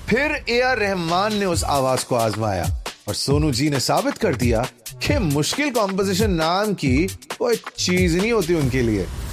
फिर A R Rahman ने उस आवाज को आजमाया और सोनू जी ने साबित कर दिया कि मुश्किल कॉम्पोजिशन नाम की कोई चीज नहीं होती उनके लिए।